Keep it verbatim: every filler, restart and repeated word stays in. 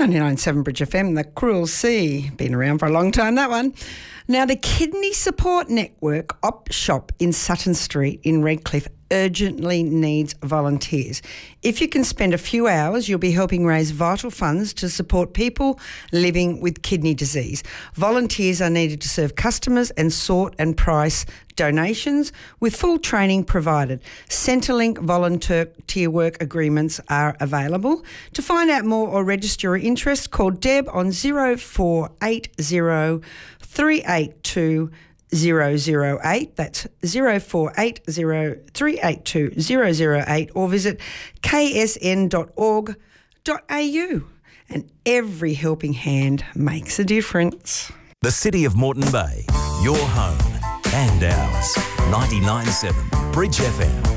ninety-nine point seven Bridge F M, The Cruel Sea. Been around for a long time, that one. Now, the Kidney Support Network Op Shop in Sutton Street in Redcliffe urgently needs volunteers. If you can spend a few hours, you'll be helping raise vital funds to support people living with kidney disease. Volunteers are needed to serve customers and sort and price donations with full training provided. Centrelink volunteer work agreements are available. To find out more or register your interest, call Deb on zero four eight zero three eight two zero zero eight. That's zero four eight zero three eight two zero zero eight, or visit k s n dot org dot a u. And every helping hand makes a difference. The City of Moreton Bay, your home and ours. ninety-nine point seven Bridge F M.